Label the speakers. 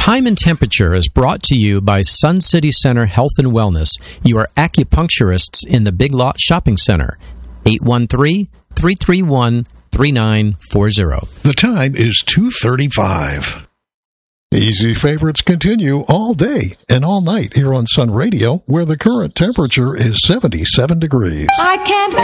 Speaker 1: Time and Temperature is brought to you by Sun City Center Health and Wellness, your acupuncturists in the Big Lot Shopping Center. 813-331-3940.
Speaker 2: The time is 2:35. Easy favorites continue all day and all night here on Sun Radio, where the current temperature is 77 degrees.
Speaker 3: I can't